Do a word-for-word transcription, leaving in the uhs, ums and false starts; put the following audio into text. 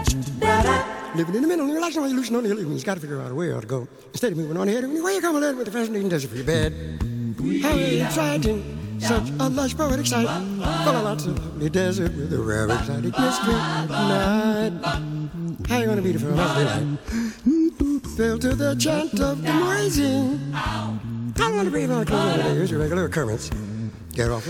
Living in the middle, you're like somebody losing on the hill. You've got to figure out a way to go. Instead of moving on ahead, where you come along with the fascinating desert for your bed. How exciting, such a lush poetic sight. Full of lots of lovely desert with a rare exotic mystery night. How you gonna beat it for a lovely light? Fell to the chant of the noisy. How you gonna breathe on the clothes? Here's your regular occurrence. Get off.